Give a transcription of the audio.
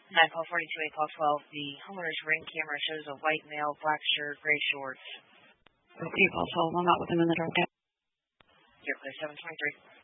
9 call 42, 8 call 12. The homeowner's ring camera shows a white male, black shirt, gray shorts. 8 call 12. I'm not with him in the dark. Here, please, 723.